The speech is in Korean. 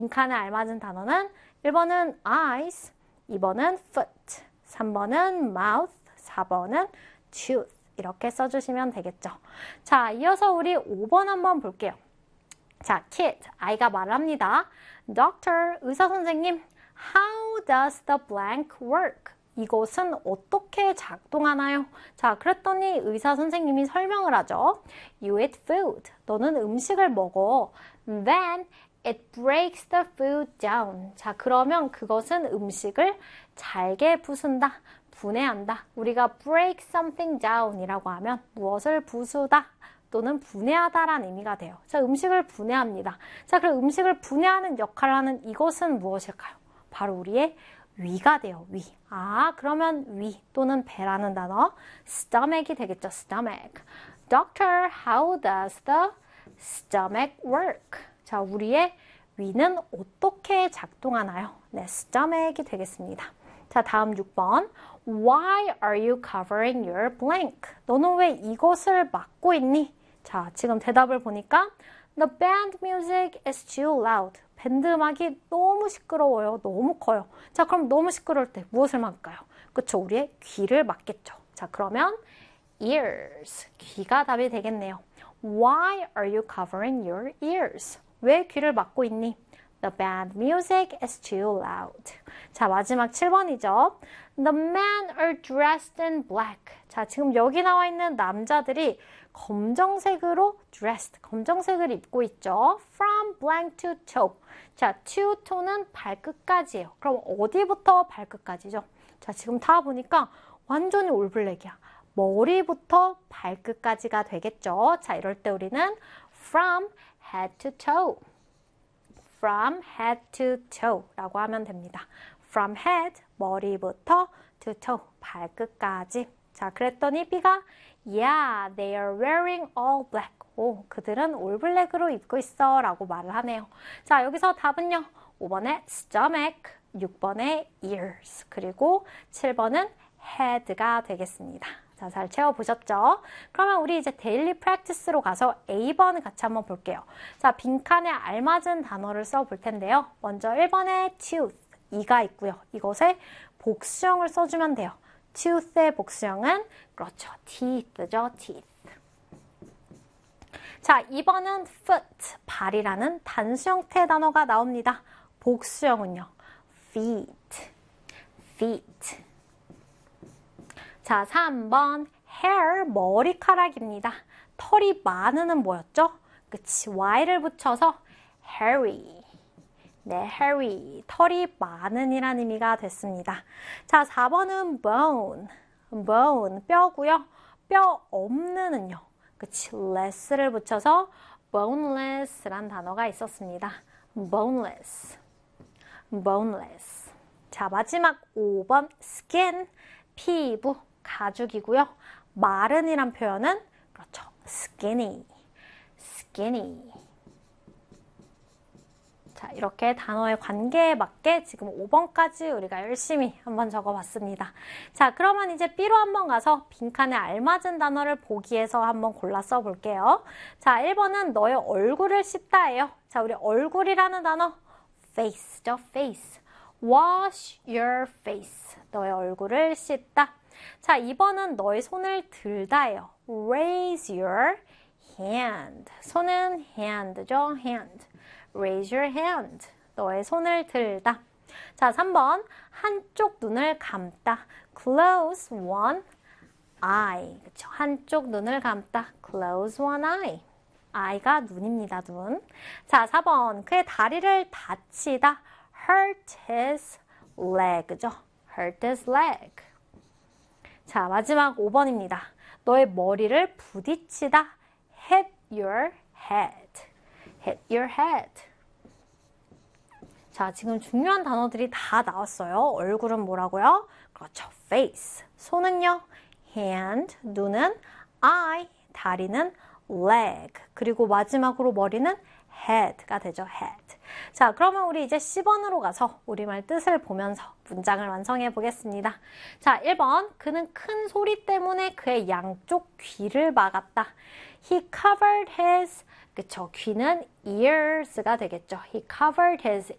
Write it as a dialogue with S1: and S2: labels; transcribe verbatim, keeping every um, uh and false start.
S1: 빈칸에 알맞은 단어는 일 번은 eyes, 이 번은 foot, 삼 번은 mouth, 사 번은 tooth 이렇게 써주시면 되겠죠. 자, 이어서 우리 오 번 한번 볼게요. 자, kid, 아이가 말합니다. Doctor, 의사 선생님, how does the blank work? 이것은 어떻게 작동하나요? 자, 그랬더니 의사 선생님이 설명을 하죠. You eat food. 너는 음식을 먹어. Then it breaks the food down. 자, 그러면 그것은 음식을 잘게 부순다. 분해한다. 우리가 break something down 이라고 하면 무엇을 부수다 또는 분해하다라는 의미가 돼요. 자, 음식을 분해합니다. 자, 그럼 음식을 분해하는 역할을 하는 이것은 무엇일까요? 바로 우리의 위가 돼요. 위. 아, 그러면 위 또는 배라는 단어 stomach이 되겠죠. stomach. Doctor, how does the stomach work? 자, 우리의 위는 어떻게 작동하나요? 네, stomach이 되겠습니다. 자, 다음 육 번. Why are you covering your blank? 너는 왜 이것을 막고 있니? 자, 지금 대답을 보니까 The band music is too loud. 밴드 음악이 너무 시끄러워요. 너무 커요. 자, 그럼 너무 시끄러울 때 무엇을 막을까요? 그쵸, 우리의 귀를 막겠죠. 자, 그러면 ears, 귀가 답이 되겠네요. Why are you covering your ears? 왜 귀를 막고 있니? The band music is too loud. 자, 마지막 칠 번이죠. The men are dressed in black. 자, 지금 여기 나와 있는 남자들이 검정색으로 dressed, 검정색을 입고 있죠. From blank to toe. 자, to toe는 발끝까지예요. 그럼 어디부터 발끝까지죠? 자, 지금 다 보니까 완전히 올블랙이야. 머리부터 발끝까지가 되겠죠. 자, 이럴 때 우리는 from head to toe. From head to toe 라고 하면 됩니다. From head, 머리부터 to toe, 발끝까지. 자, 그랬더니 B가 Yeah, they are wearing all black. 오, 그들은 올블랙으로 입고 있어 라고 말을 하네요. 자, 여기서 답은요. 오 번에 stomach, 육 번에 ears, 그리고 칠 번은 head가 되겠습니다. 자, 잘 채워보셨죠? 그러면 우리 이제 데일리 프랙티스로 가서 에이 번을 같이 한번 볼게요. 자, 빈칸에 알맞은 단어를 써볼 텐데요. 먼저 일 번에 tooth, 이가 있고요. 이것에 복수형을 써주면 돼요. tooth의 복수형은 그렇죠. teeth죠. teeth. 자, 이 번은 foot, 발이라는 단수 형태의 단어가 나옵니다. 복수형은요. feet, feet. 자, 삼 번 hair, 머리카락입니다. 털이 많은은 뭐였죠? 그치, y를 붙여서 hairy. 네, hairy, 털이 많은 이란 의미가 됐습니다. 자, 사 번은 bone, bone, 뼈고요. 뼈 없는은요. 그치, less를 붙여서 boneless란 단어가 있었습니다. boneless, boneless. 자, 마지막 오 번 skin, 피부, 가죽이고요. 마른이란 표현은 그렇죠. skinny, skinny. 자, 이렇게 단어의 관계에 맞게 지금 오 번까지 우리가 열심히 한번 적어봤습니다. 자, 그러면 이제 B로 한번 가서 빈칸에 알맞은 단어를 보기에서 한번 골라 써볼게요. 자, 일 번은 너의 얼굴을 씻다예요. 자, 우리 얼굴이라는 단어 face죠. face. wash your face. 너의 얼굴을 씻다. 자, 이 번은 너의 손을 들다예요. raise your hand. 손은 hand죠. hand. raise your hand. 너의 손을 들다. 자, 삼 번 한쪽 눈을 감다. close one eye. 그쵸? 한쪽 눈을 감다. close one eye. eye가 눈입니다. 눈. 자, 사 번 그의 다리를 다치다. hurt his leg죠. hurt his leg. 자, 마지막 오 번입니다. 너의 머리를 부딪히다. hit your head. hit your head. 자, 지금 중요한 단어들이 다 나왔어요. 얼굴은 뭐라고요? 그렇죠. face. 손은요? hand. 눈은 eye. 다리는 leg. 그리고 마지막으로 머리는 head가 되죠. head. 자, 그러면 우리 이제 십 번으로 가서 우리말 뜻을 보면서 문장을 완성해 보겠습니다. 자, 일 번 그는 큰 소리 때문에 그의 양쪽 귀를 막았다. He covered his, 그쵸, 귀는 ears가 되겠죠. He covered his